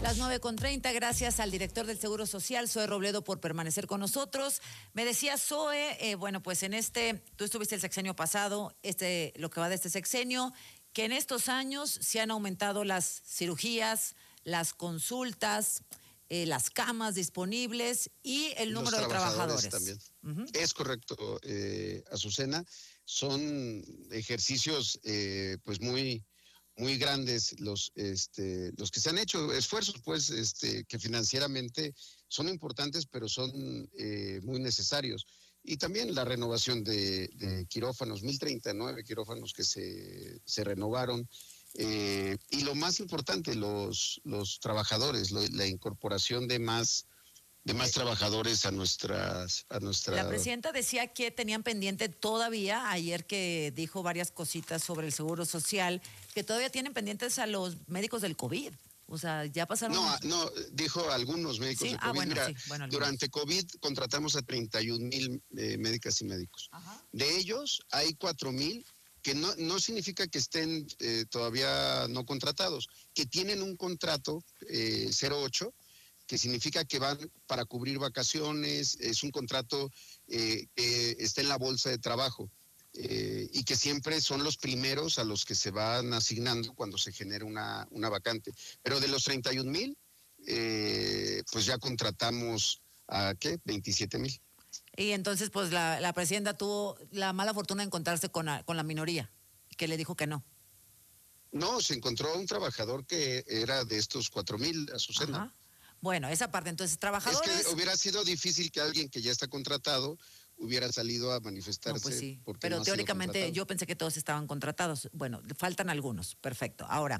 Las 9:30, gracias al director del Seguro Social, Zoe Robledo, por permanecer con nosotros. Me decía Zoe, bueno, pues tú estuviste el sexenio pasado, lo que va de este sexenio, que en estos años se han aumentado las cirugías, las consultas, las camas disponibles y el número de trabajadores. También. Es correcto, Azucena. Son ejercicios pues muy grandes los que se han hecho, esfuerzos pues que financieramente son importantes, pero son muy necesarios. Y también la renovación de quirófanos, 1039 quirófanos que se renovaron. Y lo más importante, los trabajadores, la incorporación de más trabajadores a nuestra. La presidenta decía que tenían pendiente todavía, ayer que dijo varias cositas sobre el Seguro Social, que todavía tienen pendientes a los médicos del COVID. O sea, ya pasaron. No, dijo algunos médicos de COVID. Bueno, Mira, durante COVID contratamos a 31,000 médicas y médicos. Ajá. De ellos hay 4,000 que no significa que estén todavía no contratados, que tienen un contrato 08, que significa que van para cubrir vacaciones, es un contrato que está en la bolsa de trabajo y que siempre son los primeros a los que se van asignando cuando se genera una vacante. Pero de los 31,000, pues ya contratamos a 27,000. Y entonces, pues la presidenta tuvo la mala fortuna de encontrarse con la minoría, que le dijo que no. No, se encontró un trabajador que era de estos 4,000, Azucena. Ajá. Bueno, esa parte, entonces, trabajadores. Es que hubiera sido difícil que alguien que ya está contratado hubiera salido a manifestarse. No, pues sí, pero no teóricamente yo pensé que todos estaban contratados. Bueno, faltan algunos, perfecto. Ahora,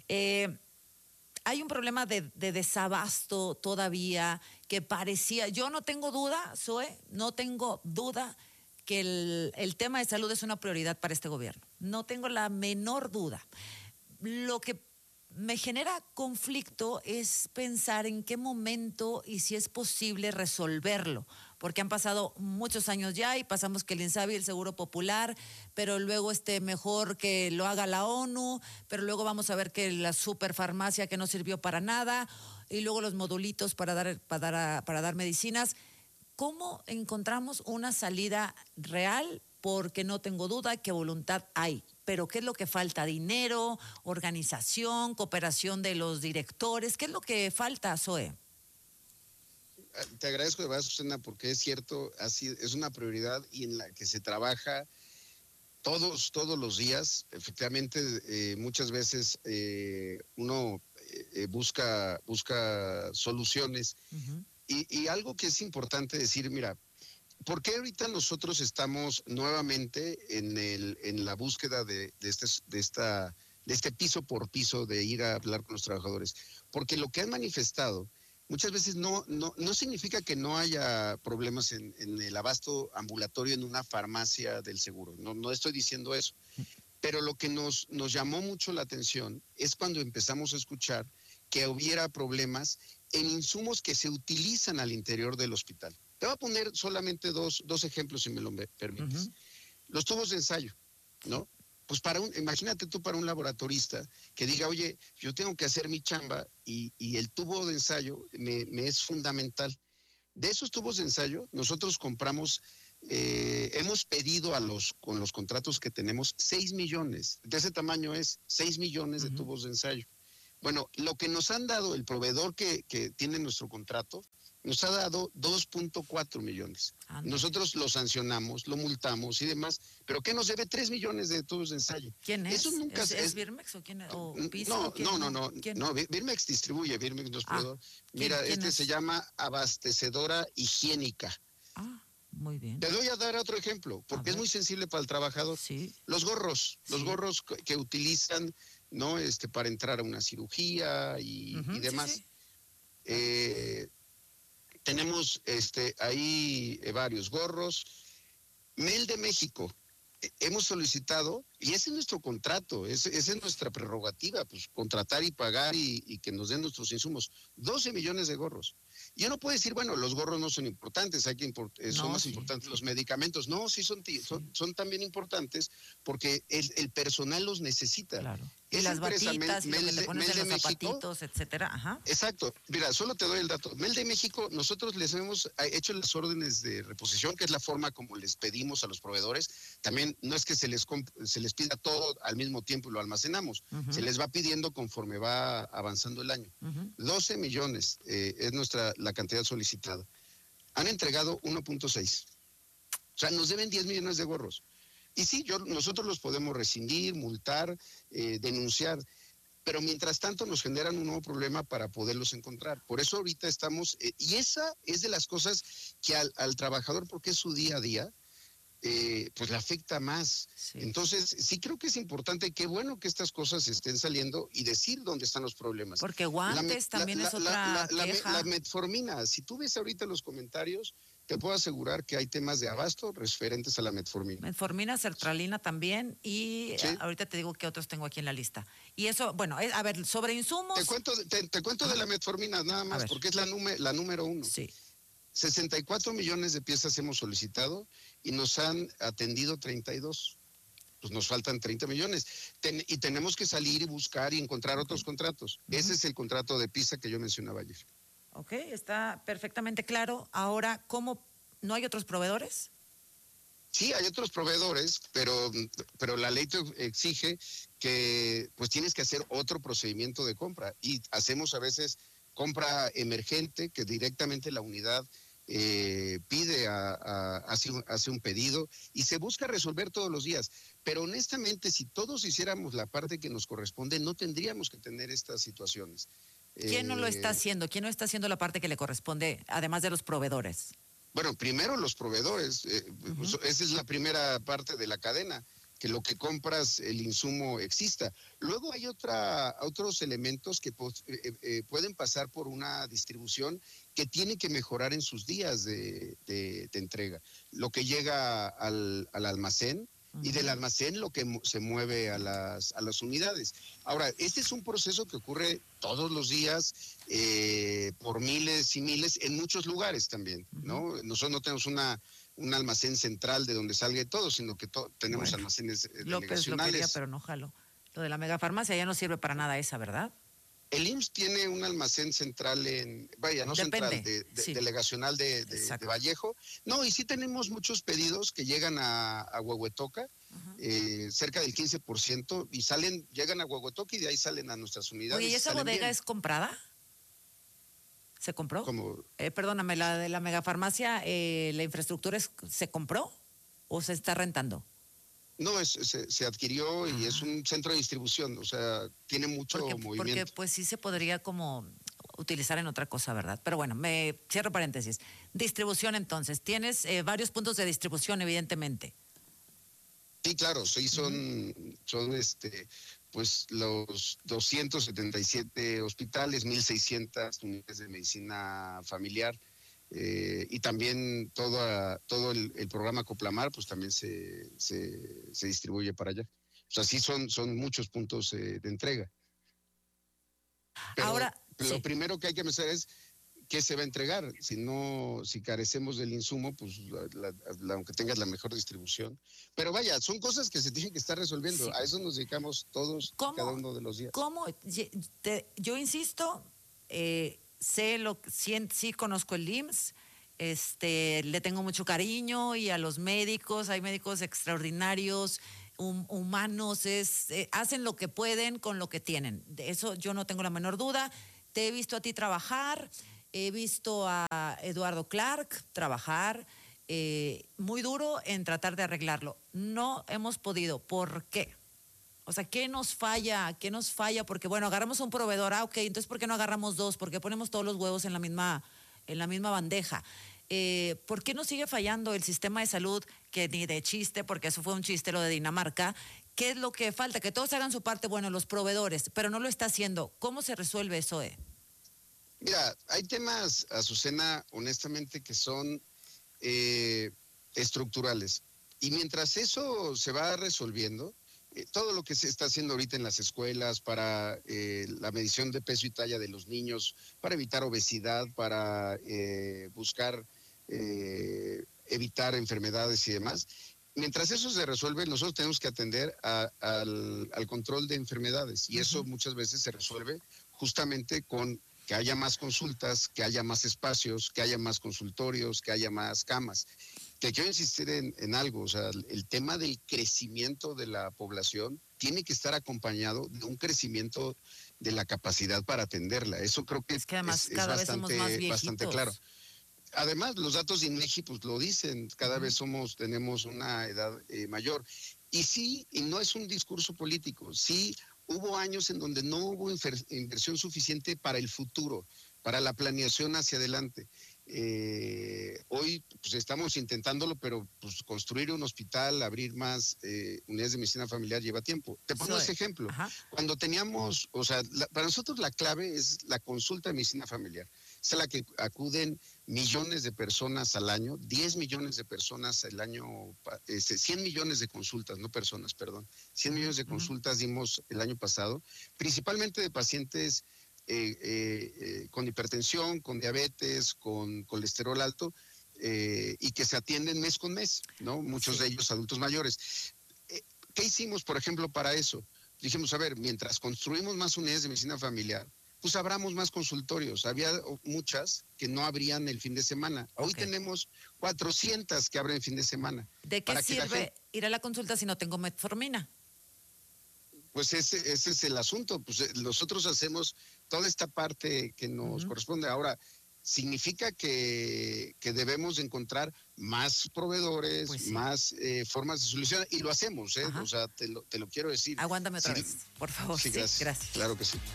hay un problema de desabasto todavía que parecía, yo no tengo duda, Zoe, no tengo duda que el tema de salud es una prioridad para este gobierno. No tengo la menor duda. Lo que me genera conflicto es pensar en qué momento y si es posible resolverlo, porque han pasado muchos años ya y pasamos que el INSABI, el Seguro Popular, pero luego mejor que lo haga la ONU, pero luego vamos a ver que la superfarmacia que no sirvió para nada, y luego los modulitos para dar medicinas. ¿Cómo encontramos una salida real? Porque no tengo duda que voluntad hay. Pero ¿qué es lo que falta? ¿Dinero, organización, cooperación de los directores? ¿Qué es lo que falta, Zoe? Te agradezco de verdad, Susana, porque es cierto, es una prioridad y en la que se trabaja todos los días. Efectivamente, muchas veces uno busca soluciones. Uh-huh. Y algo que es importante decir, mira, ¿por qué ahorita nosotros estamos nuevamente en la búsqueda de este piso por piso de ir a hablar con los trabajadores? Porque lo que han manifestado muchas veces no significa que no haya problemas en el abasto ambulatorio en una farmacia del seguro. No estoy diciendo eso. Pero lo que nos llamó mucho la atención es cuando empezamos a escuchar que hubiera problemas en insumos que se utilizan al interior del hospital. Te voy a poner solamente dos ejemplos, si me lo permites. Uh-huh. Los tubos de ensayo, ¿no? Pues imagínate tú para un laboratorista que diga, oye, yo tengo que hacer mi chamba y el tubo de ensayo me es fundamental. De esos tubos de ensayo, nosotros compramos, hemos pedido con los contratos que tenemos, 6 millones. De ese tamaño es 6 millones uh-huh. de tubos de ensayo. Bueno, lo que nos han dado, el proveedor que tiene nuestro contrato, nos ha dado 2.4 millones. Anda. Nosotros lo sancionamos, lo multamos y demás, pero ¿qué nos debe? 3 millones de tubos de ensayo. ¿Quién es? Eso nunca ¿Es Birmex o quién es? ¿O Piso? No, Birmex distribuye, Birmex no es proveedor. Mira, ¿quién se llama Abastecedora Higiénica. Muy bien. Te doy a dar otro ejemplo, porque es muy sensible para el trabajador. Sí. Los gorros que utilizan, ¿no? Para entrar a una cirugía y demás. Sí, sí. Tenemos ahí varios gorros. MEL de México, hemos solicitado, y ese es nuestro contrato, esa es nuestra prerrogativa, pues contratar y pagar y que nos den nuestros insumos. 12 millones de gorros. Y uno puede decir, bueno, los gorros no son importantes, son más importantes los medicamentos. No, sí son también importantes porque el personal los necesita. Claro. Y Esa las empresa, batitas y lo que le pones Mel en de los México, zapatitos, etcétera. Ajá. exacto. Mira, solo te doy el dato. Mel de México, nosotros les hemos hecho las órdenes de reposición, que es la forma como les pedimos a los proveedores. También no es que se les pida todo al mismo tiempo y lo almacenamos. Se les va pidiendo conforme va avanzando el año. 12 millones es la cantidad solicitada. Han entregado 1.6. O sea, nos deben 10 millones de gorros. Y sí, nosotros los podemos rescindir, multar, denunciar, pero mientras tanto nos generan un nuevo problema para poderlos encontrar. Por eso ahorita estamos, y esa es de las cosas que al trabajador, porque es su día a día, pues le afecta más. Sí. Entonces, sí creo que es importante, qué bueno que estas cosas estén saliendo y decir dónde están los problemas. Porque guantes también es otra queja. La metformina, si tú ves ahorita los comentarios, te puedo asegurar que hay temas de abasto referentes a la metformina. Metformina, sertralina también y ¿Sí? ahorita te digo qué otros tengo aquí en la lista. Y eso, bueno, a ver, sobre insumos. Te cuento de la metformina nada más, porque es la número 1. Sí. 64 millones de piezas hemos solicitado y nos han atendido 32. Pues nos faltan 30 millones. Y tenemos que salir y buscar y encontrar otros contratos. Ese es el contrato de PISA que yo mencionaba ayer. Ok, está perfectamente claro. Ahora, ¿cómo no hay otros proveedores? Sí, hay otros proveedores, pero la ley te exige que pues tienes que hacer otro procedimiento de compra y hacemos a veces compra emergente que directamente la unidad pide, hace un pedido y se busca resolver todos los días. Pero honestamente, si todos hiciéramos la parte que nos corresponde, no tendríamos que tener estas situaciones. ¿Quién no lo está haciendo? ¿Quién no está haciendo la parte que le corresponde, además de los proveedores? Bueno, primero los proveedores. Esa es la primera parte de la cadena, que lo que compras, el insumo exista. Luego hay otros elementos que pueden pasar por una distribución que tiene que mejorar en sus días de entrega. Lo que llega al almacén, y del almacén lo que se mueve a las unidades. Ahora, este es un proceso que ocurre todos los días por miles y miles en muchos lugares también, ¿no? Nosotros no tenemos un almacén central de donde salga todo, sino que tenemos almacenes López delegacionales. lo quería, pero no jalo. Lo de la megafarmacia ya no sirve para nada esa, ¿verdad? El IMSS tiene un almacén central delegacional de Vallejo. No, y sí tenemos muchos pedidos que llegan a Huehuetoca, cerca del 15%, y llegan a Huehuetoca y de ahí salen a nuestras unidades. Oye, ¿y esa bodega es comprada? ¿Se compró? ¿Cómo? Perdóname, la de la megafarmacia, ¿la infraestructura se compró o se está rentando? No, se adquirió y es un centro de distribución, o sea, tiene mucho movimiento. Porque pues sí se podría como utilizar en otra cosa, ¿verdad? Pero bueno, me cierro paréntesis. Distribución entonces, tienes varios puntos de distribución, evidentemente. Sí, claro, sí, son pues los 277 hospitales, 1,600 unidades de medicina familiar. Y también todo el programa Coplamar pues también se distribuye para allá. O sea, sí son muchos puntos de entrega. Pero ahora, lo primero que hay que pensar es qué se va a entregar. Si carecemos del insumo, pues aunque tengas la mejor distribución. Pero vaya, son cosas que se tienen que estar resolviendo. Sí. A eso nos dedicamos todos, cada uno de los días. Yo insisto, sí conozco el IMSS, le tengo mucho cariño y a los médicos, hay médicos extraordinarios, humanos, hacen lo que pueden con lo que tienen. De eso yo no tengo la menor duda. Te he visto a ti trabajar, he visto a Eduardo Clark trabajar muy duro en tratar de arreglarlo. No hemos podido. ¿Por qué? O sea, ¿qué nos falla? ¿Qué nos falla? Porque, bueno, agarramos a un proveedor, ok, entonces ¿por qué no agarramos dos? ¿Por qué ponemos todos los huevos en la misma bandeja? ¿Por qué nos sigue fallando el sistema de salud? Que ni de chiste, porque eso fue un chiste lo de Dinamarca. ¿Qué es lo que falta? Que todos hagan su parte, bueno, los proveedores, pero no lo está haciendo. ¿Cómo se resuelve eso, Mira, hay temas, Azucena, honestamente, que son estructurales. Y mientras eso se va resolviendo, todo lo que se está haciendo ahorita en las escuelas para la medición de peso y talla de los niños, para evitar obesidad, para buscar evitar enfermedades y demás, mientras eso se resuelve, nosotros tenemos que atender al control de enfermedades y eso muchas veces se resuelve justamente con que haya más consultas, que haya más espacios, que haya más consultorios, que haya más camas. Que quiero insistir en algo, o sea, el tema del crecimiento de la población tiene que estar acompañado de un crecimiento de la capacidad para atenderla. Eso creo que es que además es cada vez somos más viejitos. bastante claro. Además, los datos de INEGI pues lo dicen, cada vez tenemos una edad mayor. Y sí, y no es un discurso político, sí hubo años en donde no hubo inversión suficiente para el futuro, para la planeación hacia adelante. Hoy pues estamos intentándolo, pero pues construir un hospital, abrir más unidades de medicina familiar lleva tiempo. Te pongo ese ejemplo. Cuando teníamos, o sea, para nosotros la clave es la consulta de medicina familiar. Es a la que acuden millones de personas al año, 10 millones de personas al año, 100 millones de consultas, no personas, perdón, 100 millones de consultas dimos el año pasado, principalmente de pacientes con hipertensión, con diabetes, con colesterol alto, y que se atienden mes con mes, ¿no? Muchos de ellos adultos mayores. ¿Qué hicimos, por ejemplo, para eso? Dijimos, a ver, mientras construimos más unidades de medicina familiar, pues abramos más consultorios. Había muchas que no abrían el fin de semana. Hoy tenemos 400 que abren el fin de semana. ¿De qué sirve ir a la consulta si no tengo metformina? Pues ese es el asunto. Pues nosotros hacemos toda esta parte que nos corresponde. Ahora, significa que debemos encontrar más proveedores, pues más formas de solución, y lo hacemos, ¿eh? O sea, te lo quiero decir. Aguántame otra vez, por favor. Sí, gracias. Claro que sí.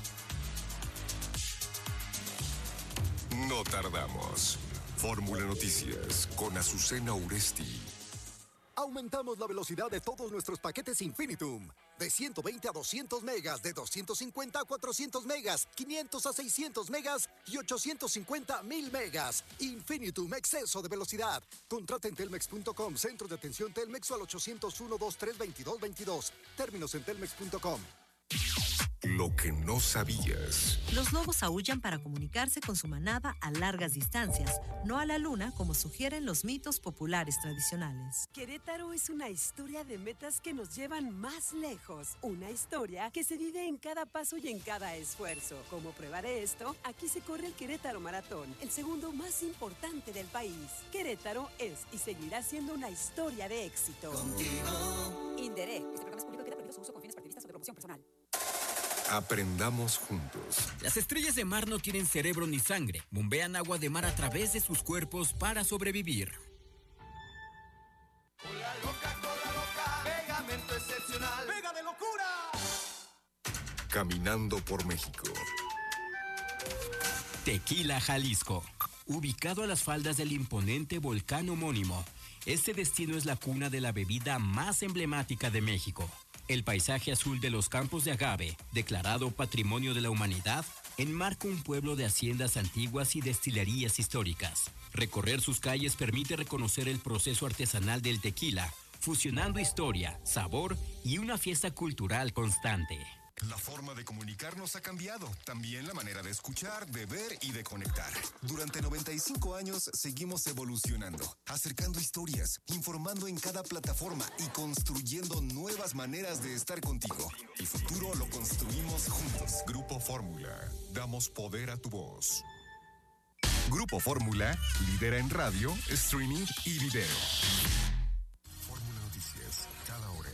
No tardamos. Fórmula Noticias con Azucena Uresti. Aumentamos la velocidad de todos nuestros paquetes Infinitum. De 120 a 200 megas, de 250 a 400 megas, 500 a 600 megas y 850 a 1000 megas. Infinitum, exceso de velocidad. Contrata en telmex.com, centro de atención Telmex o al 801-232-2222. Términos en telmex.com. Lo que no sabías. Los lobos aúllan para comunicarse con su manada a largas distancias, no a la luna como sugieren los mitos populares tradicionales. Querétaro es una historia de metas que nos llevan más lejos. Una historia que se vive en cada paso y en cada esfuerzo. Como prueba de esto, aquí se corre el Querétaro Maratón, el segundo más importante del país. Querétaro es y seguirá siendo una historia de éxito. Contigo. Inderé. Este programa es público y queda prohibido su uso con fines partidistas o de promoción personal. Aprendamos juntos. Las estrellas de mar no tienen cerebro ni sangre. Bombean agua de mar a través de sus cuerpos para sobrevivir. Cola loca, pegamento excepcional. ¡Pega de locura! Caminando por México. Tequila, Jalisco. Ubicado a las faldas del imponente volcán homónimo, este destino es la cuna de la bebida más emblemática de México. El paisaje azul de los campos de agave, declarado Patrimonio de la Humanidad, enmarca un pueblo de haciendas antiguas y destilerías históricas. Recorrer sus calles permite reconocer el proceso artesanal del tequila, fusionando historia, sabor y una fiesta cultural constante. La forma de comunicarnos ha cambiado, también la manera de escuchar, de ver y de conectar. Durante 95 años seguimos evolucionando, acercando historias, informando en cada plataforma y construyendo nuevas maneras de estar contigo. El futuro lo construimos juntos. Grupo Fórmula, damos poder a tu voz. Grupo Fórmula, lidera en radio, streaming y video. Fórmula Noticias, cada hora.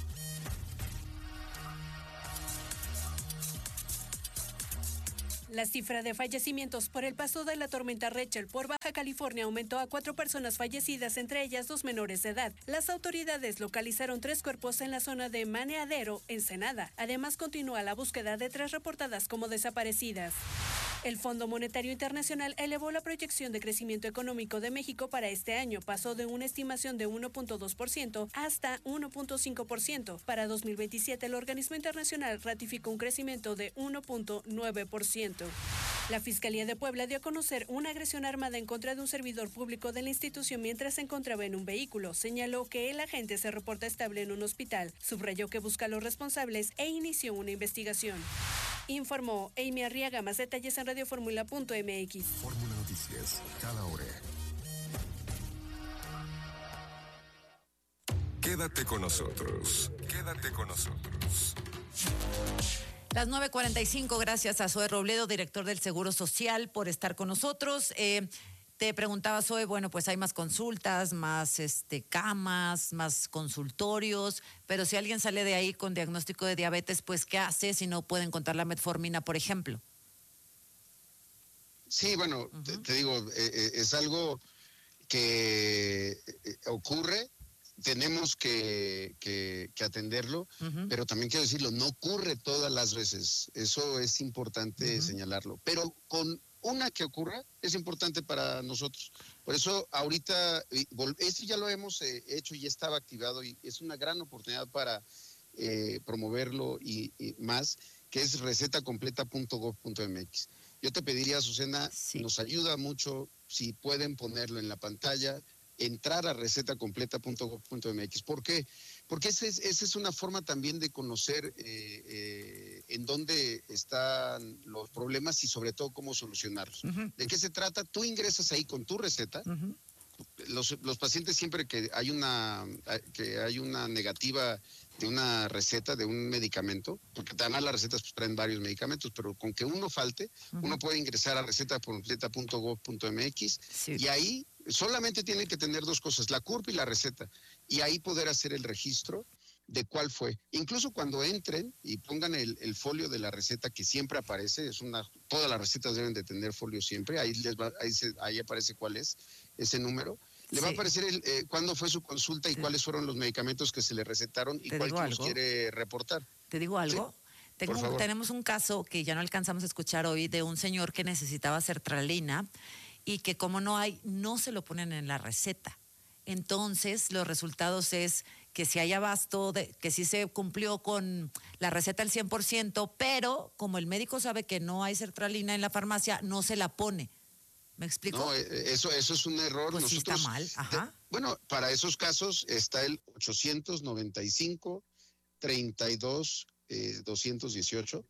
La cifra de fallecimientos por el paso de la tormenta Rachel por Baja California aumentó a 4 personas fallecidas, entre ellas 2 menores de edad. Las autoridades localizaron 3 cuerpos en la zona de Maneadero, Ensenada. Además, continúa la búsqueda de 3 reportadas como desaparecidas. El Fondo Monetario Internacional elevó la proyección de crecimiento económico de México para este año. Pasó de una estimación de 1.2% hasta 1.5%. Para 2027, el organismo internacional ratificó un crecimiento de 1.9%. La Fiscalía de Puebla dio a conocer una agresión armada en contra de un servidor público de la institución mientras se encontraba en un vehículo. Señaló que el agente se reporta estable en un hospital. Subrayó que busca a los responsables e inició una investigación. Informó Amy Arriaga. Más detalles en radioformula.mx. Fórmula Noticias, cada hora. Quédate con nosotros. Quédate con nosotros. Las 9:45, gracias a Zoe Robledo, director del Seguro Social, por estar con nosotros. Te preguntaba, Zoe, bueno, pues hay más consultas, más camas, más consultorios, pero si alguien sale de ahí con diagnóstico de diabetes, pues ¿qué hace si no pueden contar la metformina, por ejemplo? Sí, bueno, te digo, es algo que ocurre, tenemos que atenderlo, pero también quiero decirlo, no ocurre todas las veces, eso es importante señalarlo, pero con una que ocurra es importante para nosotros. Por eso ahorita, esto ya lo hemos hecho y ya estaba activado y es una gran oportunidad para promoverlo y más, que es recetacompleta.gov.mx. Yo te pediría, Azucena, nos ayuda mucho si pueden ponerlo en la pantalla, entrar a recetacompleta.gov.mx. ¿Por qué? Porque esa es una forma también de conocer en dónde están los problemas y sobre todo cómo solucionarlos. ¿De qué se trata? Tú ingresas ahí con tu receta. Los pacientes siempre que hay una negativa de una receta, de un medicamento, porque además las recetas pues, traen varios medicamentos, pero con que uno falte, uno puede ingresar a recetacompleta.gov.mx y ahí solamente tienen que tener dos cosas, la CURP y la receta, y ahí poder hacer el registro de cuál fue. Incluso cuando entren y pongan el folio de la receta que siempre aparece, todas las recetas deben de tener folio siempre, ahí aparece cuál es ese número. Le va a aparecer cuándo fue su consulta y cuáles fueron los medicamentos que se le recetaron y cuál nos quiere reportar. ¿Te digo algo? ¿Sí? Tenemos un caso que ya no alcanzamos a escuchar hoy de un señor que necesitaba sertralina y que como no hay, no se lo ponen en la receta. Entonces, los resultados es que si hay abasto, que sí se cumplió con la receta al 100%, pero como el médico sabe que no hay sertralina en la farmacia, no se la pone. ¿Me explico? No, eso es un error. Pues nosotros, sí está mal, ajá. Bueno, para esos casos está el 895-32-218,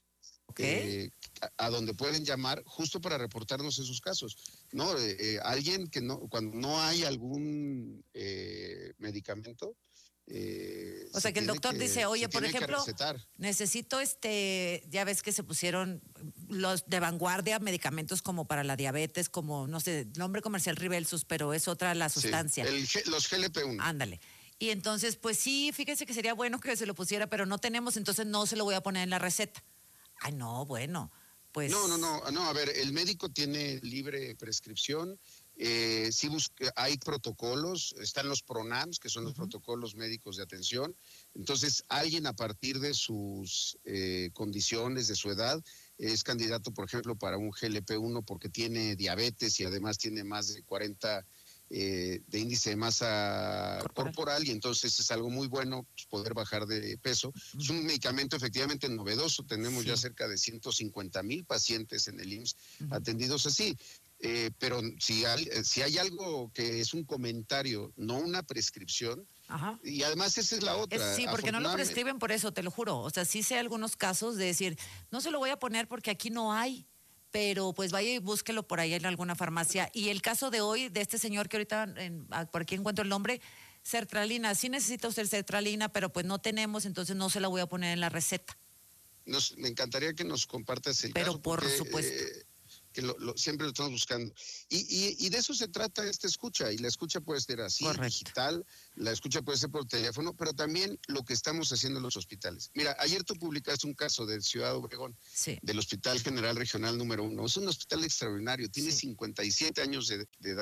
a donde pueden llamar justo para reportarnos esos casos. No, alguien que cuando no hay algún medicamento. O sea, que el doctor dice, oye, por ejemplo, necesito ya ves que se pusieron los de vanguardia, medicamentos como para la diabetes, como, no sé, nombre comercial Ribelsus, pero es otra la sustancia. Los GLP-1. Ándale. Y entonces, pues sí, fíjese que sería bueno que se lo pusiera, pero no tenemos, entonces no se lo voy a poner en la receta. Ay, no, bueno, pues... No, a ver, el médico tiene libre prescripción. Hay protocolos, están los PRONAMS, que son los protocolos médicos de atención. Entonces, alguien a partir de sus condiciones, de su edad, es candidato, por ejemplo, para un GLP-1 porque tiene diabetes y además tiene más de 40 de índice de masa corporal y entonces es algo muy bueno poder bajar de peso. Es un medicamento efectivamente novedoso. Tenemos ya cerca de 150,000 pacientes en el IMSS atendidos así. Pero si hay algo que es un comentario, no una prescripción, y además esa es la otra. Sí, porque no lo prescriben por eso, te lo juro. O sea, sí sé algunos casos de decir, no se lo voy a poner porque aquí no hay, pero pues vaya y búsquelo por ahí en alguna farmacia. Y el caso de hoy, de este señor que ahorita por aquí encuentro el nombre, sertralina, sí necesita usted sertralina, pero pues no tenemos, entonces no se la voy a poner en la receta. Me encantaría que nos compartas el caso. Pero por supuesto. Que siempre lo estamos buscando. Y de eso se trata esta escucha, y la escucha puede ser así, digital, la escucha puede ser por teléfono, pero también lo que estamos haciendo en los hospitales. Mira, ayer tú publicaste un caso del Ciudad Obregón, del Hospital General Regional número 1. Es un hospital extraordinario, tiene 57 años de edad.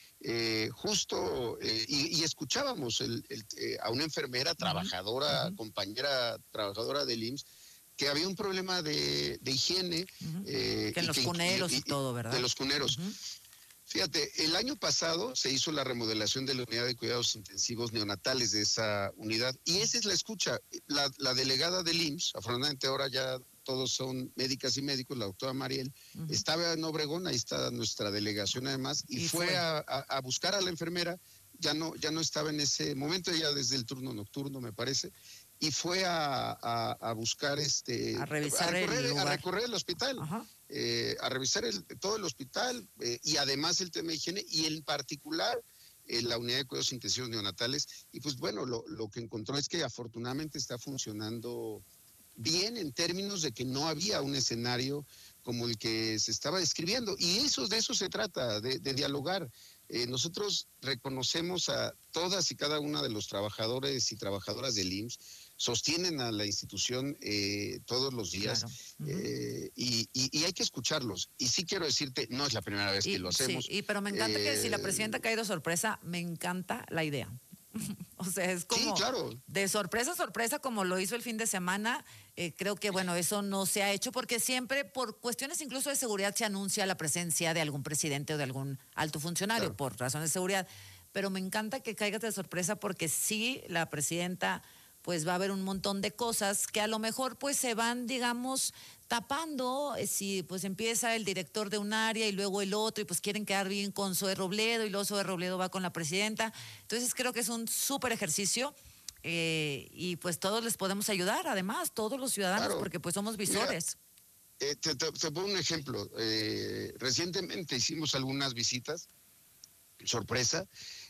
Y escuchábamos a una enfermera trabajadora, compañera trabajadora del IMSS, que había un problema de higiene. Que en los cuneros y todo, ¿verdad? De los cuneros. Fíjate, el año pasado se hizo la remodelación de la unidad de cuidados intensivos neonatales de esa unidad, y esa es la escucha. La delegada del IMSS, afortunadamente ahora ya todos son médicas y médicos, la doctora Mariel, estaba en Obregón, ahí está nuestra delegación además, y fue a buscar a la enfermera, ya no estaba en ese momento, ya desde el turno nocturno me parece, y fue a buscar a revisar a recorrer el hospital, a revisar todo el hospital, y además el tema de higiene, y en particular la unidad de cuidados intensivos neonatales, y pues bueno, lo que encontró es que afortunadamente está funcionando bien en términos de que no había un escenario como el que se estaba describiendo, y de eso se trata, de dialogar. Nosotros reconocemos a todas y cada una de los trabajadores y trabajadoras del IMSS, sostienen a la institución todos los días, claro. Y hay que escucharlos. Y sí quiero decirte, no es la primera vez que lo hacemos. Sí, pero me encanta que si la presidenta ha caído sorpresa, me encanta la idea. O sea, es como sí, claro. De sorpresa a sorpresa, como lo hizo el fin de semana. Creo que, bueno, eso no se ha hecho porque siempre, por cuestiones incluso de seguridad, se anuncia la presencia de algún presidente o de algún alto funcionario, claro, por razones de seguridad. Pero me encanta que caigas de sorpresa porque sí, la presidenta, pues va a haber un montón de cosas que a lo mejor pues se van, digamos, tapando, si pues empieza el director de un área y luego el otro y pues quieren quedar bien con Zoe Robledo y luego Zoe Robledo va con la presidenta. Entonces creo que es un súper ejercicio y pues todos les podemos ayudar, además, todos los ciudadanos, claro, porque pues somos visores. Mira, te pongo un ejemplo. Recientemente hicimos algunas visitas, sorpresa,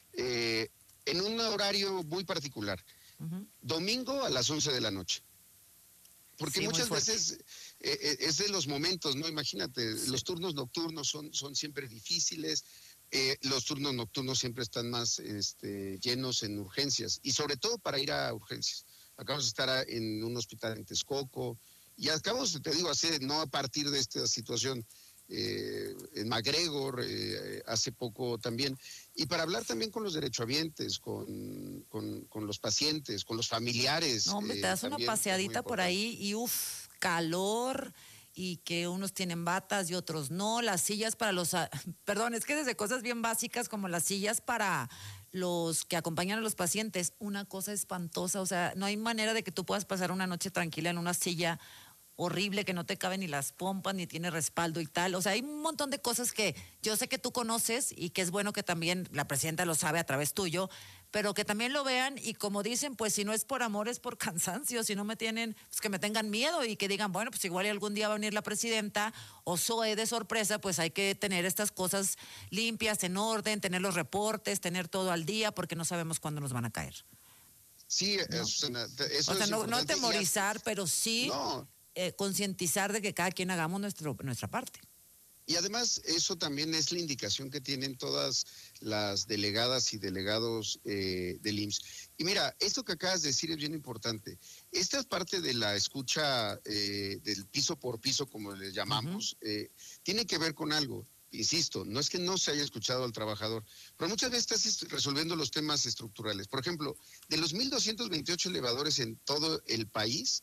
en un horario muy particular. Domingo a las 11 de la noche. Porque sí, muchas veces es de los momentos, ¿no? Imagínate, sí, los turnos nocturnos son siempre difíciles, los turnos nocturnos siempre están más llenos en urgencias, y sobre todo para ir a urgencias. Acabamos de estar en un hospital en Texcoco, y acabamos, te digo, no a partir de esta situación, en McGregor, hace poco también, y para hablar también con los derechohabientes, con los pacientes, con los familiares. No, hombre, te das una paseadita por ahí y calor, y que unos tienen batas y otros no, las sillas para los, perdón, es que desde cosas bien básicas como las sillas para los que acompañan a los pacientes, una cosa espantosa, o sea, no hay manera de que tú puedas pasar una noche tranquila en una silla horrible que no te caben ni las pompas, ni tiene respaldo y tal. O sea, hay un montón de cosas que yo sé que tú conoces y que es bueno que también la presidenta lo sabe a través tuyo, pero que también lo vean y como dicen, pues si no es por amor, es por cansancio. Si no me tienen, pues que me tengan miedo y que digan, bueno, pues igual y algún día va a venir la presidenta o Zoe de sorpresa, pues hay que tener estas cosas limpias, en orden, tener los reportes, tener todo al día, porque no sabemos cuándo nos van a caer. Sí, ¿no? Susana, eso o sea, es no atemorizar, pero sí... No. Concientizar de que cada quien hagamos nuestra parte. Y además eso también es la indicación que tienen todas las delegadas y delegados del IMSS. Y mira, esto que acabas de decir es bien importante. Esta es parte de la escucha del piso por piso, como le llamamos, tiene que ver con algo. Insisto, no es que no se haya escuchado al trabajador, pero muchas veces estás resolviendo los temas estructurales. Por ejemplo, de los 1,228 elevadores en todo el país,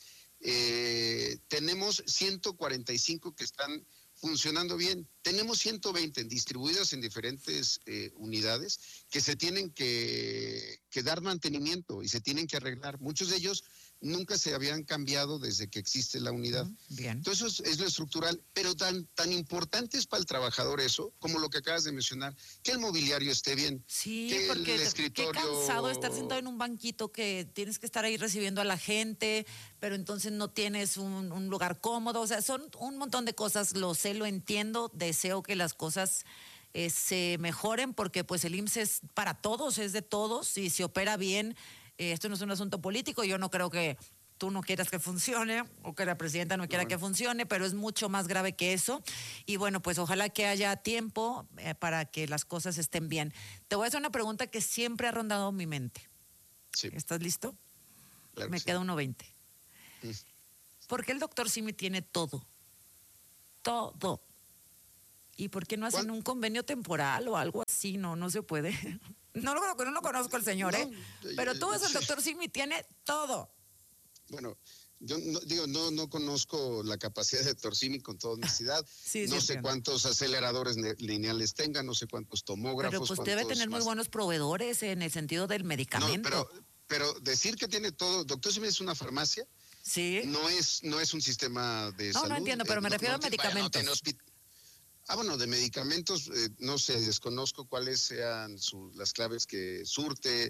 tenemos 145 que están funcionando bien. Tenemos 120 distribuidas en diferentes unidades que se tienen que dar mantenimiento y se tienen que arreglar. Muchos de ellos nunca se habían cambiado desde que existe la unidad. Bien. Entonces eso es lo estructural, pero tan importante es para el trabajador eso, como lo que acabas de mencionar, que el mobiliario esté bien. Sí, que porque el escritorio... qué cansado estar sentado en un banquito que tienes que estar ahí recibiendo a la gente, pero entonces no tienes un lugar cómodo. O sea, son un montón de cosas, lo sé, lo entiendo, deseo que las cosas se mejoren porque pues el IMSS es para todos, es de todos y se opera bien. Esto no es un asunto político, yo no creo que tú no quieras que funcione o que la presidenta no quiera que funcione, pero es mucho más grave que eso. Y bueno, pues ojalá que haya tiempo para que las cosas estén bien. Te voy a hacer una pregunta que siempre ha rondado mi mente. Sí. ¿Estás listo? Claro Me queda 1:20. ¿Por qué el doctor Simi tiene todo? Todo. ¿Y por qué no hacen un convenio temporal o algo así? No se puede. No lo conozco el señor, pero tú ves el doctor Simi, tiene todo. Bueno, yo no conozco la capacidad de doctor Simi con toda honestidad. Sí, no sé cuántos aceleradores lineales tenga, no sé cuántos tomógrafos. Pero pues debe tener muy buenos proveedores en el sentido del medicamento. No, pero decir que tiene todo, doctor Simi es una farmacia. Sí. No es un sistema de salud. No entiendo, pero me refiero a medicamentos. Bueno, de medicamentos, no sé, desconozco cuáles sean las claves que surte.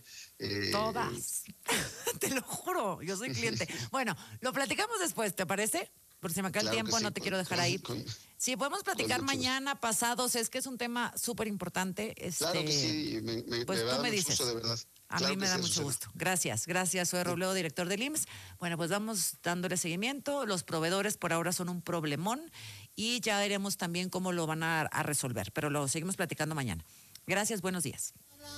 Todas. Te lo juro, yo soy cliente. Bueno, lo platicamos después, ¿te parece? Por si me acaba el Claro que tiempo, sí, no te quiero dejar ahí. Sí, podemos platicar mucho mañana, pasados, es que es un tema súper importante. Claro que sí, pues me tú da me mucho dices. gusto, de verdad. A Claro mí me que da sí, mucho Azucena. gusto. Gracias. Soy Robledo, director del IMSS. Bueno, pues vamos dándole seguimiento. Los proveedores por ahora son un problemón y ya veremos también cómo lo van a resolver, pero lo seguimos platicando mañana. Gracias, buenos días.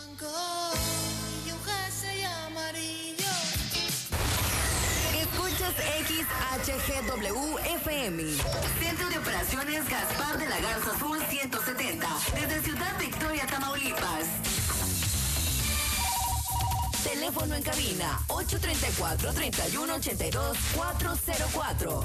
Escuchas XHGW FM. Centro de Operaciones Gaspar de la Garza Sur 170. Desde Ciudad Victoria, Tamaulipas. Teléfono en cabina 834-3182-404.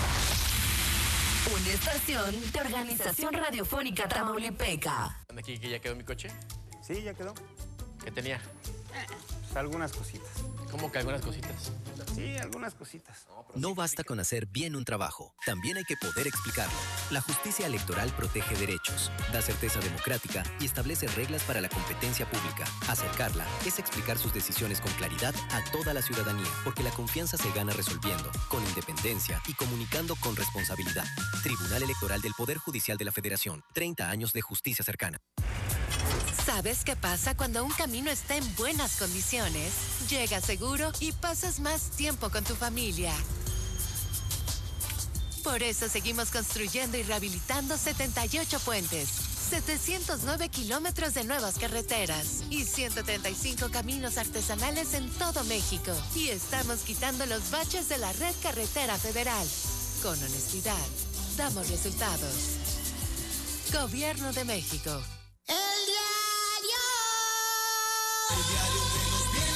Una estación de Organización Radiofónica Tamaulipeca. ¿Aquí que ya quedó mi coche? Sí, ya quedó. ¿Qué tenía? Pues algunas cositas. ¿Cómo que algunas cositas? Sí, algunas cositas. No basta con hacer bien un trabajo, también hay que poder explicarlo. La justicia electoral protege derechos, da certeza democrática y establece reglas para la competencia pública. Acercarla es explicar sus decisiones con claridad a toda la ciudadanía, porque la confianza se gana resolviendo, con independencia y comunicando con responsabilidad. Tribunal Electoral del Poder Judicial de la Federación, 30 años de justicia cercana. ¿Sabes qué pasa cuando un camino está en buenas condiciones? Llegas seguro y pasas más tiempo con tu familia. Por eso seguimos construyendo y rehabilitando 78 puentes, 709 kilómetros de nuevas carreteras y 135 caminos artesanales en todo México. Y estamos quitando los baches de la red carretera federal. Con honestidad, damos resultados. Gobierno de México. El diario de los bien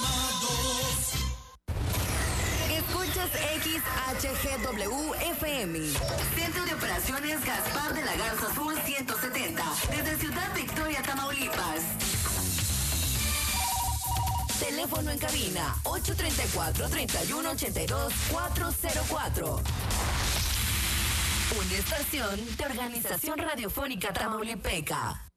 informados. Escuchas XHGW FM. Centro de Operaciones Gaspar de la Garza Sur 170. Desde Ciudad Victoria, Tamaulipas. Teléfono en cabina 834-3182-404. Una estación de Organización Radiofónica Tamaulipeca.